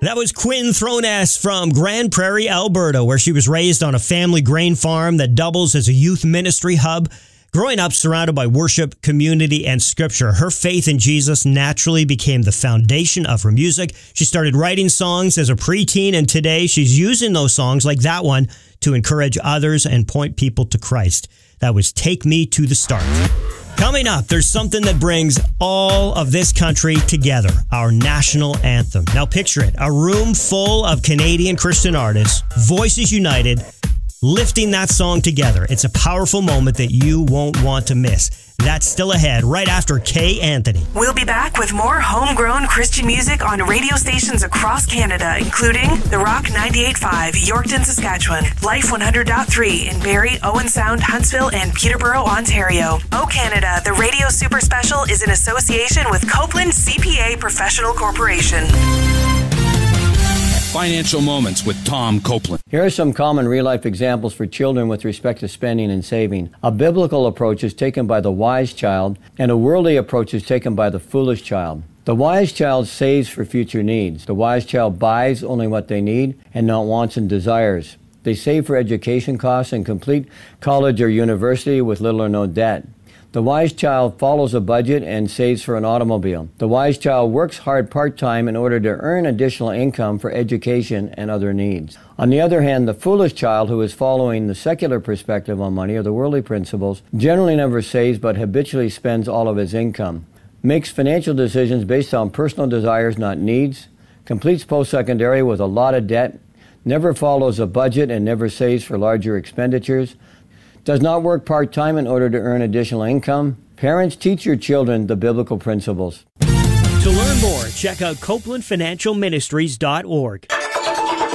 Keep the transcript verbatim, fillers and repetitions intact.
That was Quinn Throness from Grand Prairie, Alberta, where she was raised on a family grain farm that doubles as a youth ministry hub. Growing up surrounded by worship, community, and scripture, her faith in Jesus naturally became the foundation of her music. She started writing songs as a preteen, and today she's using those songs like that one to encourage others and point people to Christ. That was Take Me to the Start. Coming up, there's something that brings all of this country together, our national anthem. Now picture it, a room full of Canadian Christian artists, voices united, lifting that song together. It's a powerful moment that you won't want to miss. That's still ahead, right after Kay Anthony. We'll be back with more homegrown Christian music on radio stations across Canada, including The Rock ninety-eight point five, Yorkton, Saskatchewan, Life one hundred point three in Barrie, Owen Sound, Huntsville, and Peterborough, Ontario. Oh Canada, the Radio Super Special is in association with Copeland C P A Professional Corporation. Financial Moments with Tom Copeland. Here are some common real-life examples for children with respect to spending and saving. A biblical approach is taken by the wise child, and a worldly approach is taken by the foolish child. The wise child saves for future needs. The wise child buys only what they need and not wants and desires. They save for education costs and complete college or university with little or no debt. The wise child follows a budget and saves for an automobile. The wise child works hard part-time in order to earn additional income for education and other needs. On the other hand, the foolish child, who is following the secular perspective on money or the worldly principles, generally never saves but habitually spends all of his income, makes financial decisions based on personal desires, not needs, completes post-secondary with a lot of debt, never follows a budget and never saves for larger expenditures, does not work part-time in order to earn additional income. Parents, teach your children the biblical principles. To learn more, check out Copeland Financial Ministries dot org.